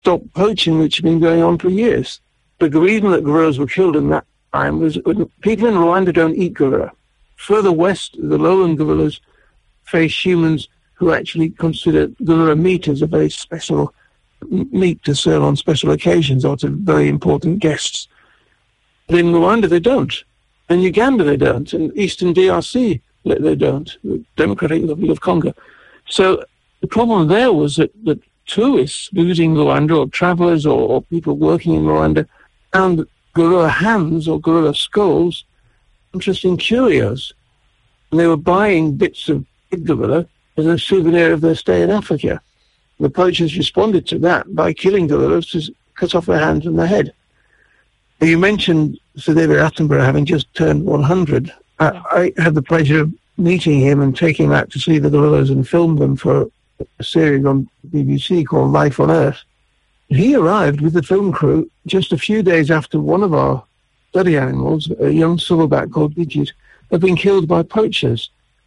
stop poaching, which had been going on for years. But the reason that gorillas were killed in that time was people in Rwanda don't eat gorilla. Further west, the lowland gorillas face humans who actually consider gorilla meat as a very special meat to serve on special occasions or to very important guests. But in Rwanda, they don't. In Uganda, they don't. In Eastern DRC, they don't. The Democratic Republic of Congo. So the problem there was that tourists visiting Rwanda or travelers or people working in Rwanda found gorilla hands or gorilla skulls interesting curios. And they were buying bits of big gorilla as a souvenir of their stay in Africa. The poachers responded to that by killing gorillas to cut off their hands and their head. You mentioned Sir David Attenborough having just turned 100. I had the pleasure of meeting him and taking him out to see the gorillas and film them for a series on BBC called Life on Earth. He arrived with the film crew just a few days after one of our study animals, a young silverback called Digit, had been killed by poachers.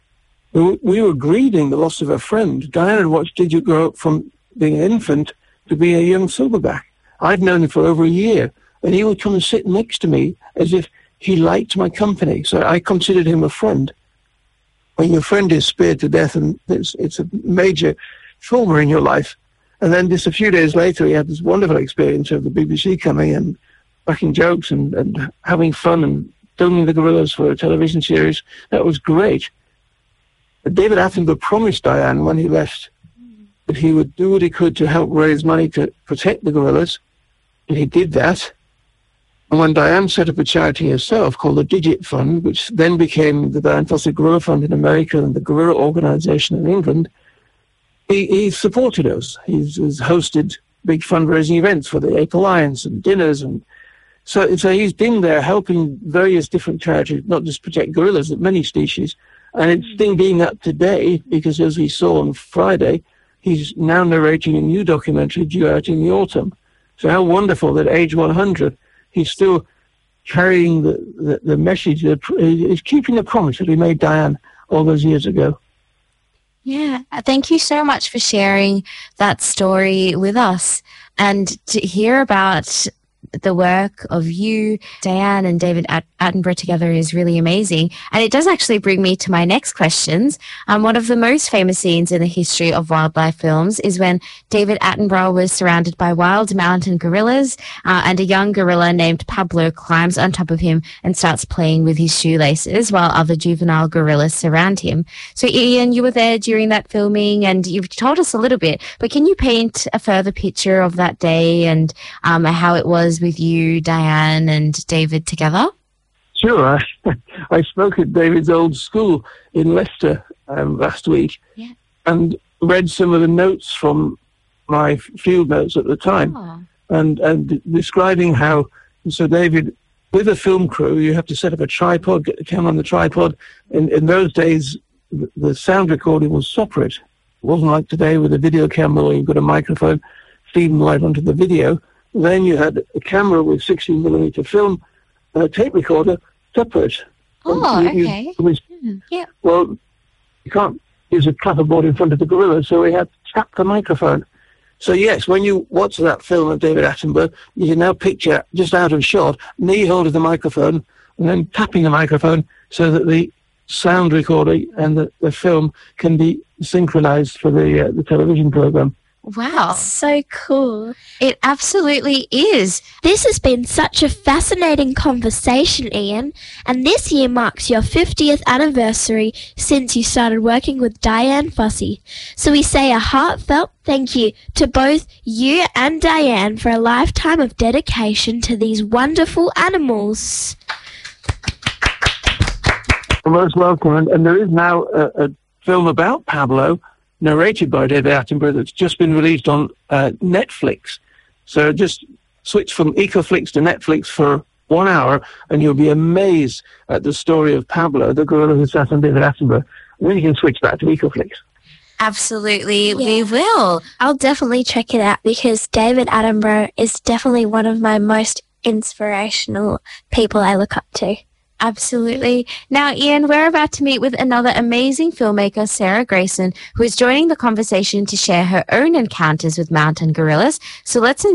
We were grieving the loss of a friend. Diane had watched Digit grow up from being an infant to be a young silverback. I'd known him for over a year, and he would come and sit next to me as if he liked my company. So I considered him a friend. When your friend is speared to death, and it's a major trauma in your life. And then just a few days later, he had this wonderful experience of the BBC coming and cracking jokes and having fun and filming the gorillas for a television series. That was great. But David Attenborough promised Diane when he left that he would do what he could to help raise money to protect the gorillas. And he did that. And when Diane set up a charity herself called the Digit Fund, which then became the Diane Fossey Gorilla Fund in America and the Gorilla Organization in England, he supported us. He's hosted big fundraising events for the Ape Alliance and dinners. And so he's been there helping various different charities, not just protect gorillas, but many species. And it's still being up today because, as we saw on Friday, he's now narrating a new documentary due out in the autumn. So how wonderful that at age 100, he's still carrying the message, he's keeping the promise that he made Diane all those years ago. Yeah, thank you so much for sharing that story with us, and to hear about the work of you, Diane, and David Attenborough together is really amazing. And it does actually bring me to my next questions. One of the most famous scenes in the history of wildlife films is when David Attenborough was surrounded by wild mountain gorillas, and a young gorilla named Pablo climbs on top of him and starts playing with his shoelaces while other juvenile gorillas surround him. So Ian, you were there during that filming and you've told us a little bit, but can you paint a further picture of that day and how it was with you, Diane, and David together? Sure. I spoke at David's old school in Leicester last week, and read some of the notes from my field notes at the time, and describing how, so David, with a film crew, you have to set up a tripod, get the camera on the tripod. In those days, the sound recording was separate. It wasn't like today with a video camera where you've got a microphone feeding right onto the video. Then you had a camera with 16mm film and a tape recorder separate. Okay. Well, you can't use a clapperboard in front of the gorilla, so we had to tap the microphone. So yes, when you watch that film of David Attenborough, you can now picture, just out of shot, me holding the microphone and then tapping the microphone so that the sound recording and the film can be synchronized for the television program. Wow. So cool. It absolutely is. This has been such a fascinating conversation, Ian, and this year marks your 50th anniversary since you started working with Diane Fossey. So we say a heartfelt thank you to both you and Diane for a lifetime of dedication to these wonderful animals. You're most welcome. And there is now a film about Pablo, narrated by David Attenborough, that's just been released on Netflix. So just switch from Ecoflix to Netflix for 1 hour, and you'll be amazed at the story of Pablo, the gorilla who sat on David Attenborough. And then you can switch back to Ecoflix. Absolutely, we will. I'll definitely check it out because David Attenborough is definitely one of my most inspirational people I look up to. Absolutely. Now, Ian, we're about to meet with another amazing filmmaker, Sarah Grayson, who is joining the conversation to share her own encounters with mountain gorillas. So let's